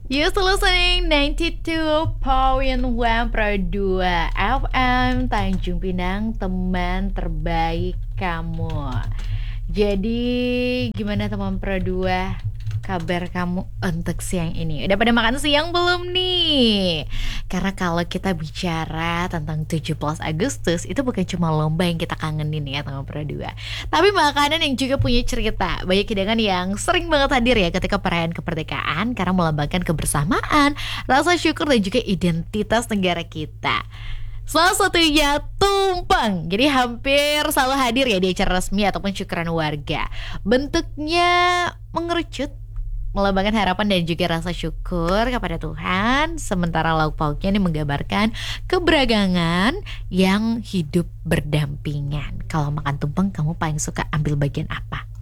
You still listening 92.1 Pro 2 FM Tanjung Pinang, teman terbaik kamu. Jadi gimana teman Pro 2? Kabar kamu untuk siang ini? Udah pada makan siang belum nih? Karena kalau kita bicara tentang 17 Agustus, itu bukan cuma lomba yang kita kangenin ya teman Pro 2, tapi makanan yang juga punya cerita. Banyak hidangan yang sering banget hadir ya ketika perayaan kemerdekaan, karena melambangkan kebersamaan, rasa syukur dan juga identitas negara kita. Salah satunya tumpeng. Jadi hampir selalu hadir ya di acara resmi ataupun syukuran warga. Bentuknya mengerucut, melambangkan harapan dan juga rasa syukur kepada Tuhan. Sementara lauk pauknya ini menggambarkan keberagaman yang hidup berdampingan. Kalau makan tumpeng, kamu paling suka ambil bagian apa?